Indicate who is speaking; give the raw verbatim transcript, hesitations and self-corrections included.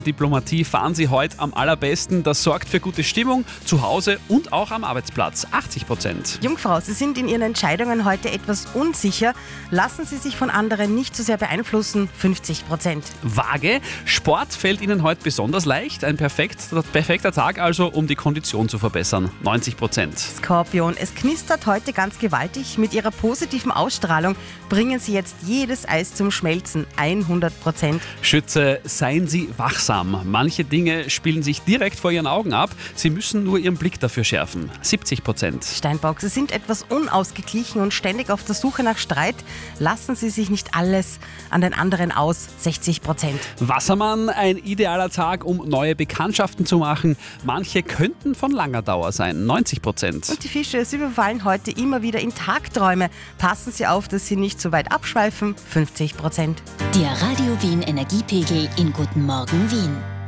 Speaker 1: Diplomatie fahren Sie heute am allerbesten. Das sorgt für gute Stimmung zu Hause und auch am Arbeitsplatz. achtzig Prozent.
Speaker 2: Jungfrau, Sie sind in Ihren Entscheidungen heute etwas unsicher. Lassen Sie sich von anderen nicht zu sehr beeinflussen. fünfzig Prozent.
Speaker 1: Waage, Sport fällt Ihnen heute besonders leicht. Ein perfekt, perfekter Tag also, um die Kondition zu verbessern. neunzig Prozent.
Speaker 2: Skorpion, es knistert heute ganz gewaltig. Mit Ihrer positiven Ausstrahlung bringen Sie jetzt jedes Eis zum Schmelzen. hundert Prozent.
Speaker 1: Schütze, seien Sie wachsam. Manche Dinge spielen sich direkt vor Ihren Augen ab. Sie müssen nur Ihren Blick dafür schärfen. siebzig Prozent.
Speaker 2: Steinbock, Sie sind etwas unausgeglichen und ständig auf der Suche nach Streit. Lassen Sie sich nicht alles an den anderen aus. sechzig Prozent.
Speaker 1: Wassermann, ein idealer Tag, um neue Bekanntschaften zu machen. Manche könnten von langer Dauer sein. neunzig Prozent.
Speaker 2: Und die Fische, Sie überfallen heute immer wieder in Tagträume. Passen Sie auf, dass Sie nicht zu weit abschweifen. fünfzig Prozent.
Speaker 3: Der Radio Wien Energiepegel in Guten Morgen Wien.